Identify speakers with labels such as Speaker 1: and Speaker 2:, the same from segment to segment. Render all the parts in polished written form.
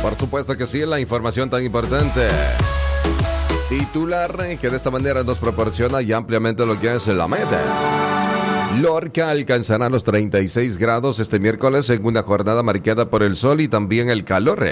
Speaker 1: Por supuesto que sí, la información tan importante. Titular que de esta manera nos proporciona y ampliamente lo que es la meta. Lorca alcanzará los 36 grados este miércoles en una jornada marcada por el sol y también el calor.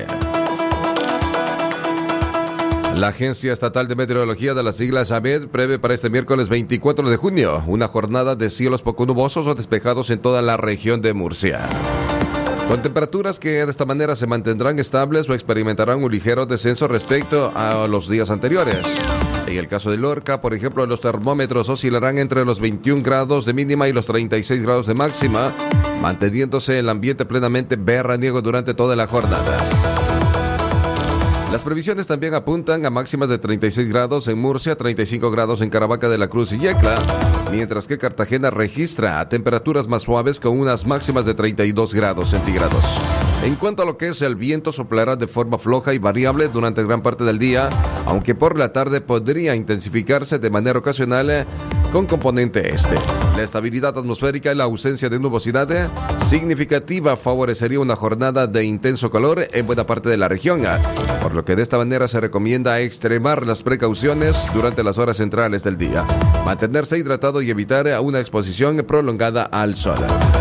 Speaker 1: La Agencia Estatal de Meteorología de las siglas AMED prevé para este miércoles 24 de junio una jornada de cielos poco nubosos o despejados en toda la región de Murcia, con temperaturas que de esta manera se mantendrán estables o experimentarán un ligero descenso respecto a los días anteriores. En el caso de Lorca, por ejemplo, los termómetros oscilarán entre los 21 grados de mínima y los 36 grados de máxima, manteniéndose el ambiente plenamente veraniego durante toda la jornada. Las previsiones también apuntan a máximas de 36 grados en Murcia, 35 grados en Caravaca de la Cruz y Yecla, mientras que Cartagena registra temperaturas más suaves con unas máximas de 32 grados centígrados. En cuanto a lo que es el viento, soplará de forma floja y variable durante gran parte del día, aunque por la tarde podría intensificarse de manera ocasional con componente este. La estabilidad atmosférica y la ausencia de nubosidad significativa favorecería una jornada de intenso calor en buena parte de la región, por lo que de esta manera se recomienda extremar las precauciones durante las horas centrales del día, mantenerse hidratado y evitar una exposición prolongada al sol.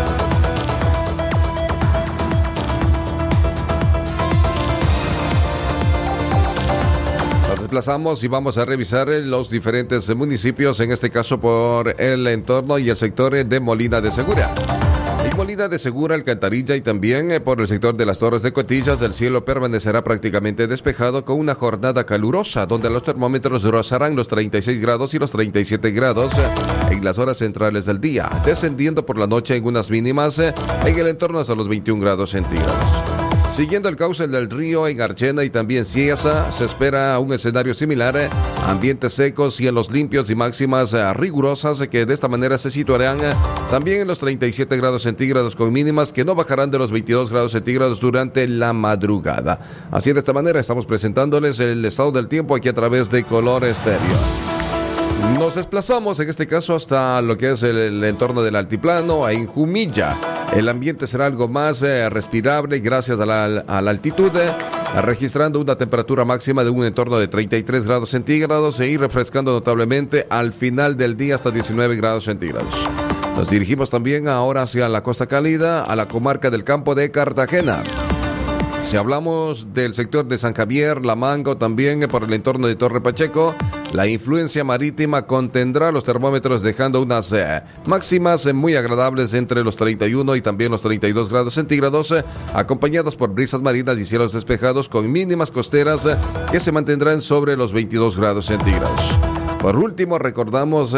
Speaker 1: Desplazamos y vamos a revisar los diferentes municipios, en este caso por el entorno y el sector de Molina de Segura. En Molina de Segura, Alcantarilla y también por el sector de las Torres de Cotillas, el cielo permanecerá prácticamente despejado con una jornada calurosa, donde los termómetros rozarán los 36 grados y los 37 grados en las horas centrales del día, descendiendo por la noche en unas mínimas en el entorno hasta los 21 grados centígrados. Siguiendo el cauce del río en Archena y también Cieza, se espera un escenario similar, ambientes secos, cielos limpios y máximas rigurosas que de esta manera se situarán también en los 37 grados centígrados con mínimas que no bajarán de los 22 grados centígrados durante la madrugada. Así de esta manera estamos presentándoles el estado del tiempo aquí a través de Color Estéreo. Nos desplazamos en este caso hasta lo que es el entorno del altiplano, en Jumilla. El ambiente será algo más respirable gracias a la altitud, registrando una temperatura máxima de un entorno de 33 grados centígrados e ir refrescando notablemente al final del día hasta 19 grados centígrados. Nos dirigimos también ahora hacia la costa cálida, a la comarca del Campo de Cartagena. Si hablamos del sector de San Javier, La Manga, también por el entorno de Torre Pacheco, la influencia marítima contendrá los termómetros dejando unas máximas muy agradables entre los 31 y también los 32 grados centígrados, acompañados por brisas marinas y cielos despejados con mínimas costeras que se mantendrán sobre los 22 grados centígrados. Por último, recorremos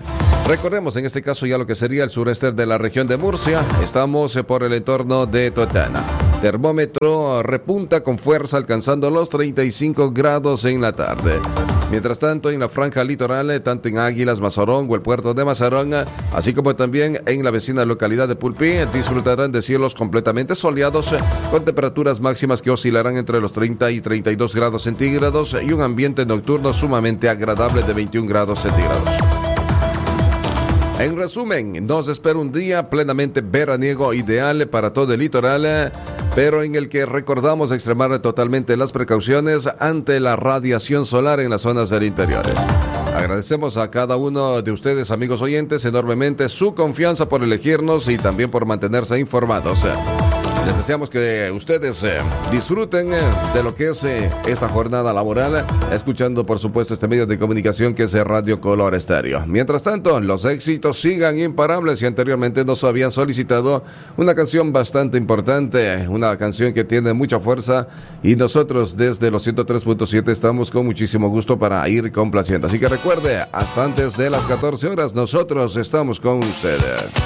Speaker 1: en este caso ya lo que sería el sureste de la región de Murcia. Estamos por el entorno de Totana. Termómetro repunta con fuerza alcanzando los 35 grados en la tarde. Mientras tanto, en la franja litoral, tanto en Águilas, Mazarón o el puerto de Mazarón, así como también en la vecina localidad de Pulpí, disfrutarán de cielos completamente soleados con temperaturas máximas que oscilarán entre los 30 y 32 grados centígrados y un ambiente nocturno sumamente agradable de 21 grados centígrados. En resumen, nos espera un día plenamente veraniego ideal para todo el litoral, pero en el que recordamos extremar totalmente las precauciones ante la radiación solar en las zonas del interior. Agradecemos a cada uno de ustedes, amigos oyentes, enormemente su confianza por elegirnos y también por mantenerse informados. Les deseamos que ustedes disfruten de lo que es esta jornada laboral, escuchando por supuesto este medio de comunicación que es Radio Color Estéreo. Mientras tanto, los éxitos sigan imparables y anteriormente nos habían solicitado una canción bastante importante, una canción que tiene mucha fuerza y nosotros desde los 103.7 estamos con muchísimo gusto para ir complaciendo. Así que recuerde, hasta antes de las 14 horas nosotros estamos con ustedes.